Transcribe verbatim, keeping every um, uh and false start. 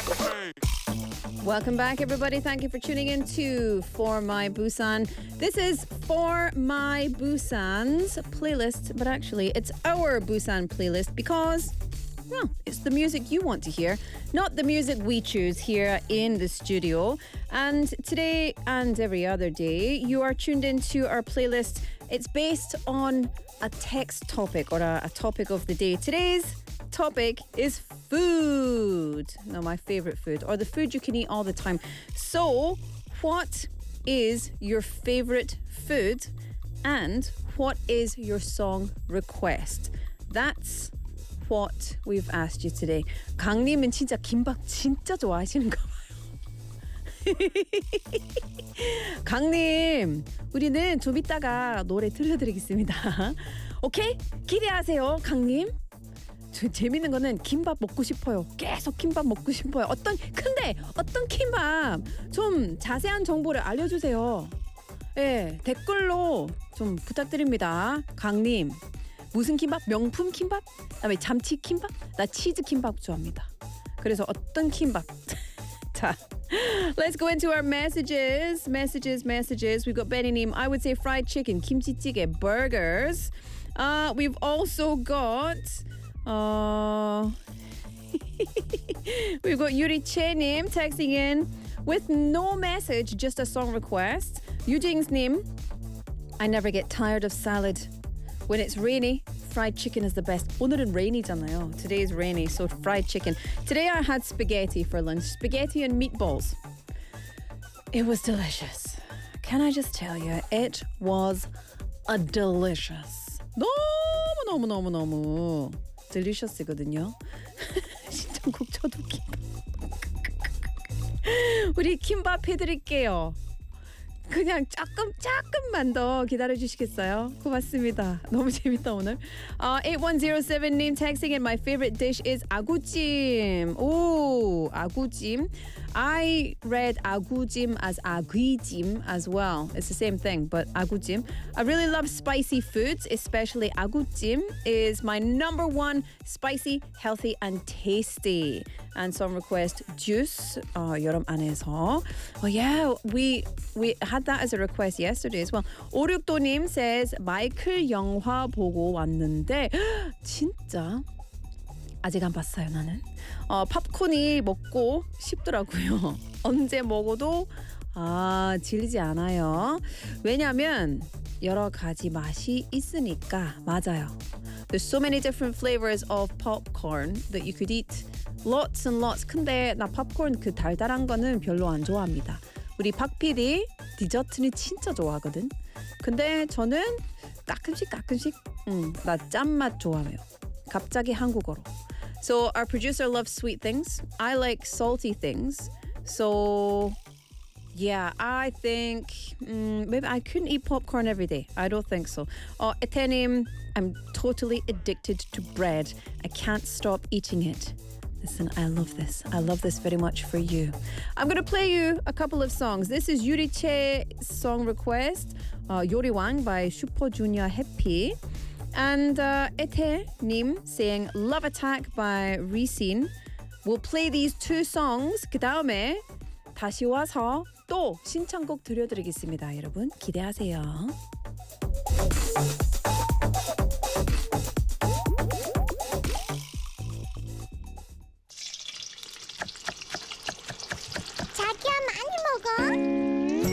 Welcome back, everybody. Thank you for tuning in to For My Busan. This is For My Busan's playlist, but actually it's our Busan playlist because, well, it's the music you want to hear, not the music we choose here in the studio. And today and every other day, you are tuned into our playlist. It's based on a text topic or a, a topic of the day. Today's topic is food. No, my favorite food, or the food you can eat all the time. So, what is your favorite food and what is your song request? That's what we've asked you today. 강님은 진짜 김밥 진짜 좋아하시는가 봐요. 강님, 우리는 좀 이따가 노래 들려드리겠습니다. 오케이? 기대하세요, 강님. 저 재밌는 거는 김밥 먹고 싶어요. 계속 김밥 먹고 싶어요. 어떤 근데 어떤 김밥 좀 자세한 정보를 알려주세요. 예, 댓글로 좀 부탁드립니다. 강님, 무슨 김밥? 명품 김밥? 그다음에 참치 김밥? 나 치즈 김밥 좋아합니다. 그래서 어떤 김밥? 자, let's go into our messages. Messages, messages. We've got Benny Neem. I would say fried chicken, kimchi-jjigae, burgers. Uh, we've also got. Uh, we've got Yuri Chenim texting in with no message, just a song request. Yujing's name. I never get tired of salad. When it's rainy, fried chicken is the best. 오늘은 rainy잖아요. Today is rainy, so fried chicken. Today I had spaghetti for lunch. Spaghetti and meatballs. It was delicious. Can I just tell you, it was a delicious. 너무 너무 너무 너무 delicious거든요. 신청곡 저도 김밥. 우리 김밥 해드릴게요. 그냥 조금 조금만 더 기다려 주시겠어요? 고맙습니다. 너무 재밌다 오늘. Uh, eight one zero seven name texting in. My favorite dish is 아구찜. 오, 아구찜. I read 아구찜 as 아귀찜 as well. It's the same thing, but 아구찜. I really love spicy foods, especially 아구찜 is my number one spicy, healthy, and tasty. And some request juice. Uh, 여름 안에서. Oh yeah, we we had that as a request yesterday as well. 오륙도님 says 마이클 영화 보고 왔는데 진짜 아직 안 봤어요 나는. 어, 팝콘이 먹고 싶더라고요. 언제 먹어도 아 질리지 않아요. 왜냐면 여러 가지 맛이 있으니까. 맞아요. There's so many different flavors of popcorn that you could eat. Lots and lots. 근데 나 팝콘 그 달달한 거는 별로 안 좋아합니다. 우리 박 피디 디저트는 진짜 좋아하거든. 근데 저는 가끔씩 가끔씩 음, 나 짠맛 좋아해요. 갑자기 한국어로. So our producer loves sweet things. I like salty things. So yeah, I think um, maybe I couldn't eat popcorn every day. I don't think so. Oh, etenim, I'm totally addicted to bread. I can't stop eating it. Listen, I love this. I love this very much for you. I'm going to play you a couple of songs. This is Yuri Che's song request, uh, 요리왕 by Super Junior Happy. And uh, Ete Nim saying Love Attack by Risin. We'll play these two songs. 그 다음에 다시 와서 또 신청곡 들려드리겠습니다. 여러분 기대하세요.